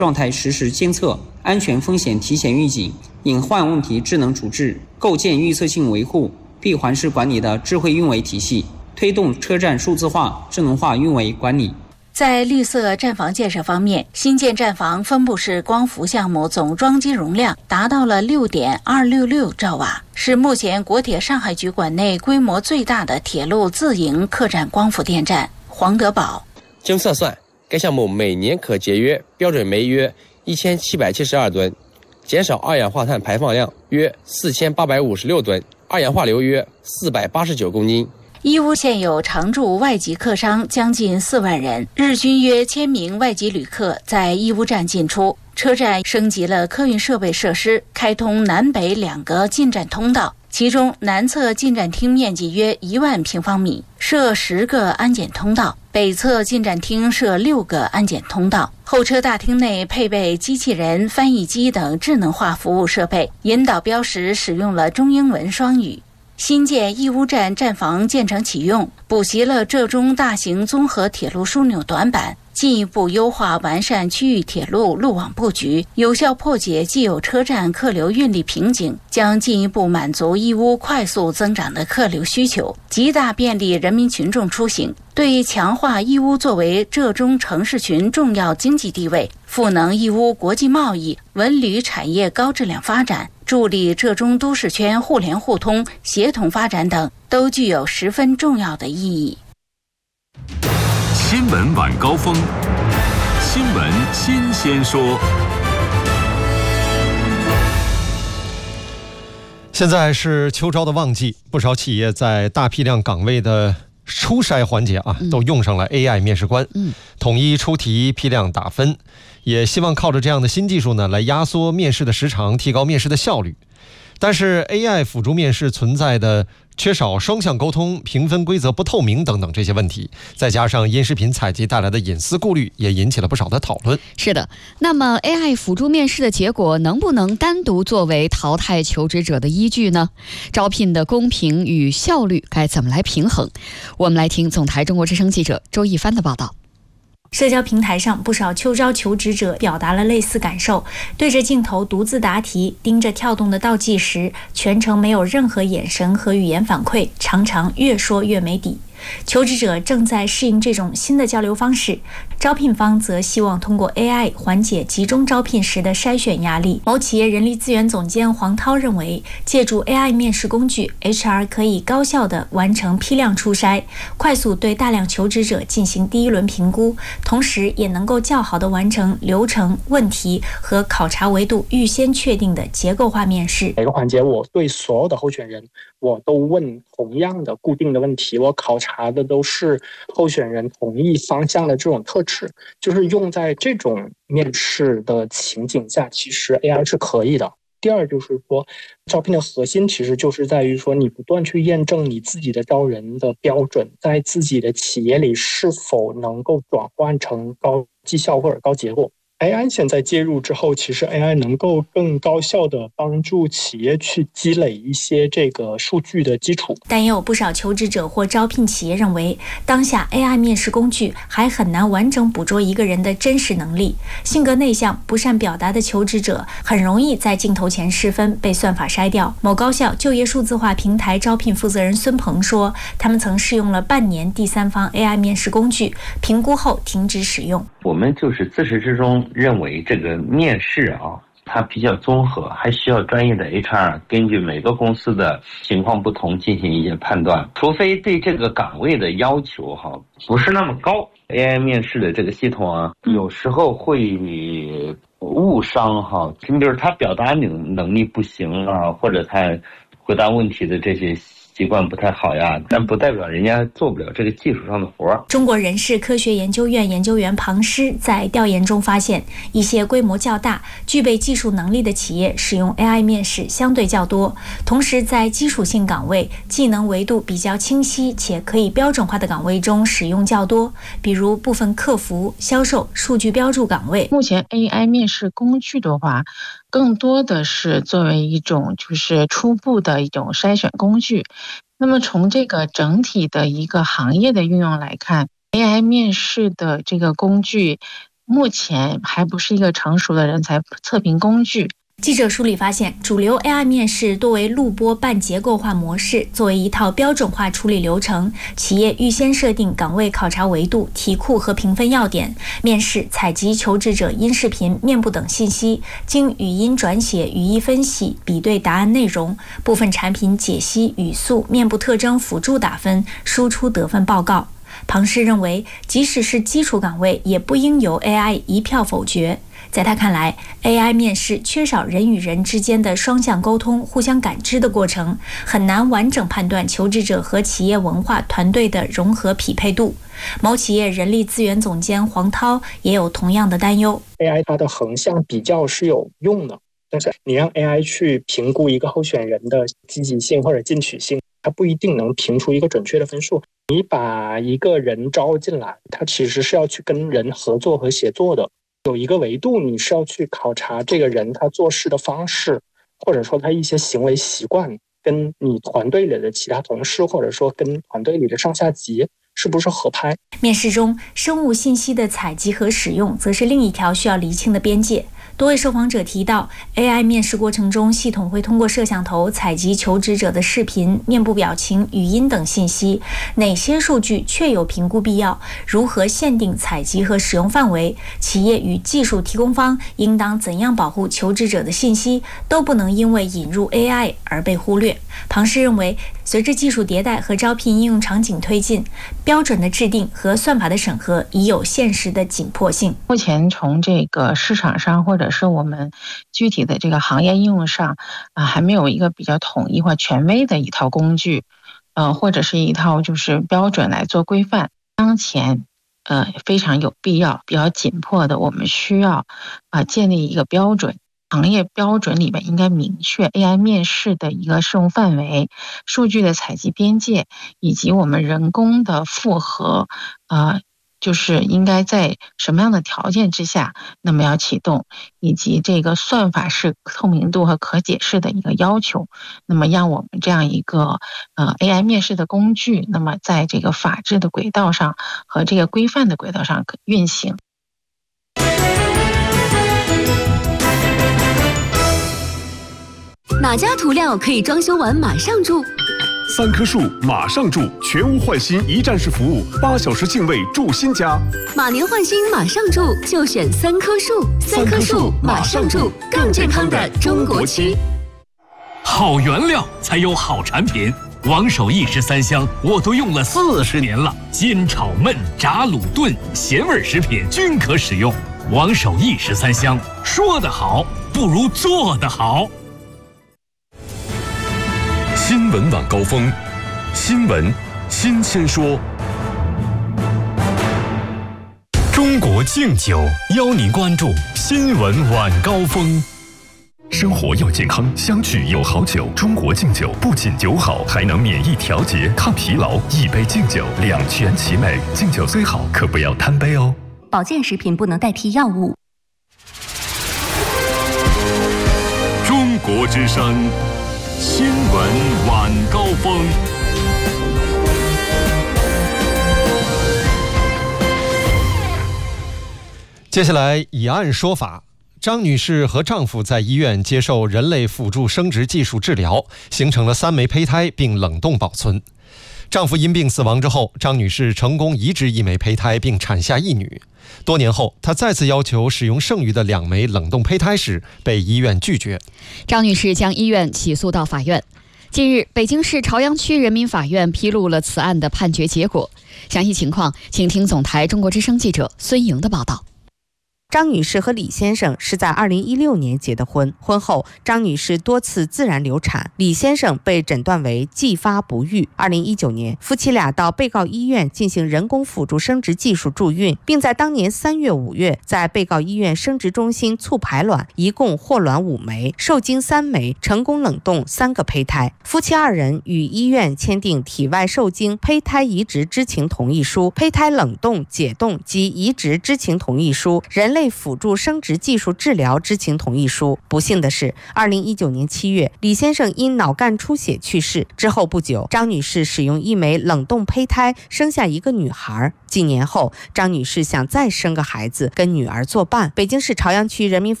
状态实时监测、安全风险提前预警、隐患问题智能处置，构建预测性维护、闭环式管理的智慧运维体系，推动车站数字化、智能化运维管理。 在绿色站房建设方面，新建站房分布式光伏项目总装机容量达到了 6.266 兆瓦，是目前国铁上海局管内规模最大的铁路自营客站光伏电站。黄德宝， 经测算，该项目每年可节约标准煤约1772吨，减少二氧化碳排放量约4856吨，二氧化硫约489公斤。 义乌现有常驻外籍客商将近4万人，日均约1000名外籍旅客在义乌站进出。车站升级了客运设备设施，开通南北2个进站通道，其中南侧进站厅面积约1万平方米，设10个安检通道，北侧进站厅设6个安检通道。候车大厅内配备机器人、翻译机等智能化服务设备，引导标识使用了中英文双语。新建义乌站站房建成启用，补齐了浙中大型综合铁路枢纽短板，进一步优化完善区域铁路路网布局，有效破解既有车站客流运力瓶颈，将进一步满足义乌快速增长的客流需求，极大便利人民群众出行，对强化义乌作为浙中城市群重要经济地位，赋能义乌国际贸易、文旅产业高质量发展，助力浙中都市圈互联互通、协同发展等，都具有十分重要的意义。 新闻晚高峰，新闻新鲜说。 现在是秋招的旺季，不少企业在大批量岗位的初筛环节都用上了 AI 面试官，统一出题、批量打分，也希望靠着这样的新技术呢，来压缩面试的时长，提高面试的效率。但是 AI 辅助面试存在的缺少双向沟通、评分规则不透明等等这些问题，再加上音视频采集带来的隐私顾虑，也引起了不少的讨论。 是的，那么 AI 辅助面试的结果能不能单独作为淘汰求职者的依据呢？招聘的公平与效率该怎么来平衡？我们来听总台中国之声记者周一帆的报道。 社交平台上，不少秋招求职者表达了类似感受，对着镜头独自答题，盯着跳动的倒计时，全程没有任何眼神和语言反馈，常常越说越没底。求职者正在适应这种新的交流方式，招聘方则希望通过 AI 缓解集中招聘时的筛选压力。某企业人力资源总监黄涛认为，借助 AI 面试工具 ，HR 可以高效地完成批量初筛，快速对大量求职者进行第一轮评估，同时也能够较好地完成流程、问题和考察维度预先确定的结构化面试。 每个环节我对所有的候选人我都问同样的固定的问题，我考察的都是候选人同一方向的这种特质，就是用在这种面试的情景下，其实 AI 是可以的。第二就是说，招聘的核心其实就是在于说，你不断去验证你自己的招人的标准，在自己的企业里是否能够转换成高绩效或者高结果。AI 现在介入之后，其实 AI 能够更高效地帮助企业去积累一些这个数据的基础。 但也有不少求职者或招聘企业认为，当下 AI 面试工具还很难完整捕捉一个人的真实能力。性格内向、不善表达的求职者很容易在镜头前失分，被算法筛掉。某高校就业数字化平台招聘负责人孙鹏说，他们曾试用了半年第三方 AI 面试工具，评估后停止使用。 我们就是自始至终认为这个面试它比较综合，还需要专业的 HR 根据每个公司的情况不同进行一些判断，除非对这个岗位的要求不是那么高。AI 面试的这个系统有时候会误伤你比如他表达能力不行或者他回答问题的这些习惯不太好呀，但不代表人家做不了这个技术上的活。 中国人事科学研究院研究员庞师在调研中发现，一些规模较大、具备技术能力的企业使用 AI 面试相对较多，同时在基础性岗位、技能维度比较清晰且可以标准化的岗位中使用较多，比如部分客服、销售、数据标注岗位。 目前 AI 面试工具的话，更多的是作为一种就是初步的一种筛选工具。那么从这个整体的一个行业的运用来看， AI 面试的这个工具目前还不是一个成熟的人才测评工具。 记者梳理发现，主流 AI 面试多为录播半结构化模式，作为一套标准化处理流程，企业预先设定岗位考察维度、题库和评分要点，面试采集求职者音视频、面部等信息，经语音转写、语义分析，比对答案内容，部分产品解析、语速、面部特征辅助打分，输出得分报告。庞氏认为，即使是基础岗位，也不应由 AI 一票否决。在他看来 ，AI 面试缺少人与人之间的双向沟通、互相感知的过程，很难完整判断求职者和企业文化团队的融合匹配度。某企业人力资源总监黄涛也有同样的担忧。 AI 它的横向比较是有用的，但是你让 AI 去评估一个候选人的积极性或者进取性，它不一定能评出一个准确的分数。你把一个人招进来，他其实是要去跟人合作和协作的。有一个维度，你是要去考察这个人他做事的方式，或者说他一些行为习惯，跟你团队里的其他同事，或者说跟团队里的上下级是不是合拍。 面试中，生物信息的采集和使用则是另一条需要厘清的边界。多位受访者提到 ，AI 面试过程中，系统会通过摄像头采集求职者的视频、面部表情、语音等信息，哪些数据确有评估必要？如何限定采集和使用范围？企业与技术提供方应当怎样保护求职者的信息，都不能因为引入 AI 而被忽略。庞氏认为，随着技术迭代和招聘应用场景推进，标准的制定和算法的审核已有现实的紧迫性。 目前从这个市场上或者是我们具体的这个行业应用上还没有一个比较统一或权威的一套工具，或者是一套就是标准来做规范。当前非常有必要、比较紧迫的，我们需要建立一个标准。行业标准里面应该明确 AI 面试的一个适用范围、数据的采集边界，以及我们人工的复核，就是应该在什么样的条件之下，那么要启动，以及这个算法是透明度和可解释的一个要求，那么让我们这样一个AI 面试的工具，那么在这个法治的轨道上和这个规范的轨道上运行。 哪家涂料可以装修完马上住 ？3棵树马上住，全屋换新一站式服务，8小时净位住新家。 马年换新马上住，就选3棵树。3棵树马上住，更健康的中国漆。 好原料才有好产品，王守义13香我都用了40年了，煎炒焖炸卤炖咸味食品均可使用。王守义13香，说得好不如做得好。 新闻晚高峰，新闻新鲜说。中国敬酒邀您关注新闻晚高峰。生活要健康，相聚有好酒。中国敬酒不仅酒好，还能免疫调节、抗疲劳。一杯敬酒，两全其美。敬酒虽好，可不要贪杯哦。 保健食品不能代替药物。 中国之声，新闻晚高峰。 接下来以案说法。张女士和丈夫在医院接受人类辅助生殖技术治疗，形成了3枚胚胎，并冷冻保存。丈夫因病死亡之后，张女士成功移植1枚胚胎，并产下1女。多年后，她再次要求使用剩余的2枚冷冻胚胎时，被医院拒绝。 张女士将医院起诉到法院。近日，北京市朝阳区人民法院披露了此案的判决结果。详细情况，请听总台中国之声记者孙莹的报道。 张女士和李先生是在2016年结的婚，婚后张女士多次自然流产，李先生被诊断为继发不育。2019年，夫妻俩到被告医院进行人工辅助生殖技术助孕，并在当年3月、5月在被告医院生殖中心促排卵，一共获卵5枚，受精3枚，成功冷冻3个胚胎。夫妻2人与医院签订体外受精胚胎移植知情同意书、胚胎冷冻、解冻及移植知情同意书、人类类辅助生殖技术治疗知情同意书。不幸的是，2019年7月，李先生因脑干出血去世。之后不久，张女士使用一枚冷冻胚胎生下一个女孩。几年后，张女士想再生个孩子跟女儿作伴。北京市朝阳区人民